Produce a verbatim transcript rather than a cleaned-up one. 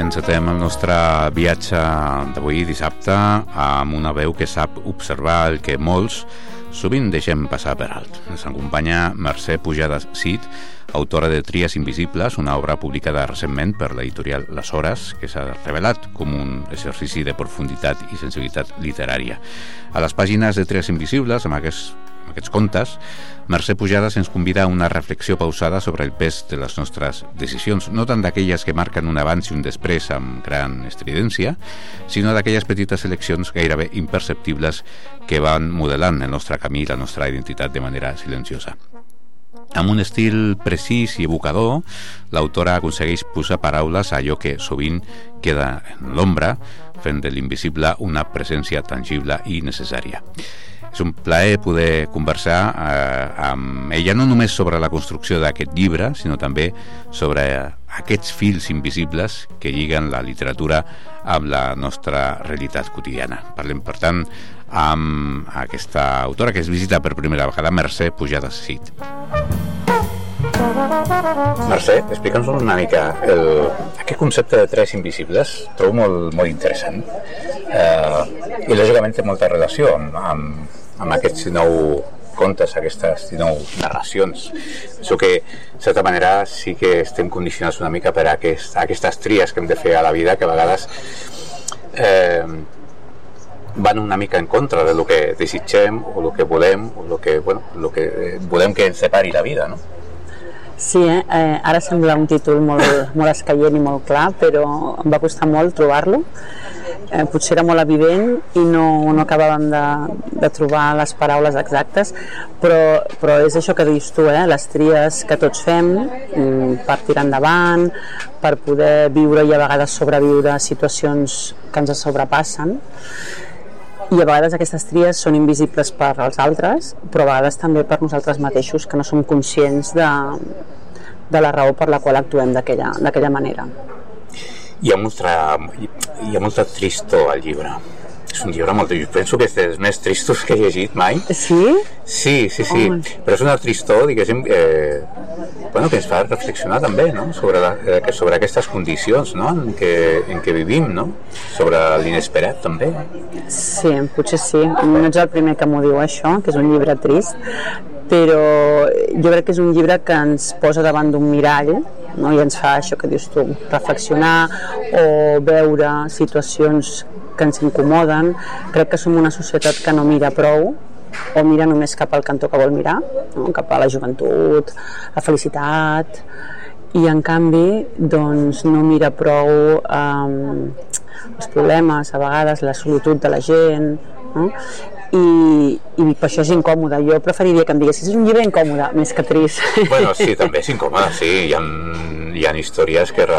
encetem el nostre viatge d'avui dissabte amb una veu que sap observar el que molts sovint deixem passar per alt. Ens acompanya Mercè Pujades Cid, autora de Tries invisibles, una obra publicada recentment per l'editorial Les Hores, que s'ha revelat com un exercici de profunditat i sensibilitat literària. A les pàgines de Tries invisibles, amb aquests, amb aquests contes, Mercè Pujades ens convida a una reflexió pausada sobre el pes de les nostres decisions, no tant d'aquelles que marquen un abans i un després amb gran estridència, sinó d'aquelles petites eleccions gairebé imperceptibles que van modelant el nostre camí i la nostra identitat de manera silenciosa. Amb un estil precís i evocador, l'autora aconsegueix posar paraules a allò que sovint queda en l'ombra, fent de l'invisible una presència tangible i necessària. És un plaer poder conversar eh, amb ella no només sobre la construcció d'aquest llibre, sinó també sobre aquests fils invisibles que lliguen la literatura amb la nostra realitat quotidiana. Parlem, per tant, amb aquesta autora que es visita per primera vegada, Mercè Pujades Cid. Mercè, explica'ns una mica el, aquest concepte de Tries invisibles. Trobo molt, molt interessant eh, i lògicament té molta relació amb, amb, amb aquests dinou contes, aquestes dinou narracions. Penso que de certa manera sí que estem condicionats una mica per a aquest, aquestes tries que hem de fer a la vida, que a vegades eh, van una mica en contra de lo que desitgem o lo que volem o lo que, bueno, lo que volem que ens separi la vida, no? Sí, eh? Eh, ara sembla un títol molt, molt escaient i molt clar, però em va costar molt trobar-lo. Eh, potser era molt evident i no, no acabàvem de, de trobar les paraules exactes, però, però és això que dius tu, eh? Les tries que tots fem per tirar endavant, per poder viure i a vegades sobreviure situacions que ens sobrepassen. I a vegades aquestes tries són invisibles per als altres, però a vegades també per nosaltres mateixos, que no som conscients de, de la raó per la qual actuem d'aquella, d'aquella manera. Hi ha, molta, hi ha molta tristor al llibre. És un llibre molt... Jo penso que és dels més tristos que he llegit mai. Sí? Sí, sí, sí. Oh. Però és una tristor, diguéssim, eh, bueno, que ens fa reflexionar també, no? Sobre, la, eh, sobre aquestes condicions, no? En què, en què vivim, no? Sobre l'inesperat, també. Sí, potser sí. No ets el primer que m'ho diu això, que és un llibre trist, però jo crec que és un llibre que ens posa davant d'un mirall, no? I ens fa això que dius tu, reflexionar o veure situacions que ens incomoden. Crec que som una societat que no mira prou o mira només cap al cantó que vol mirar, no? Cap a la joventut, la felicitat, i en canvi doncs, no mira prou eh, els problemes, a vegades la solitud de la gent, no? I, i per això és incòmode. Jo preferiria que em diguessis és un llibre incòmode, més que trist. Bueno, sí, també és incòmode, sí. Hi ha, hi ha històries que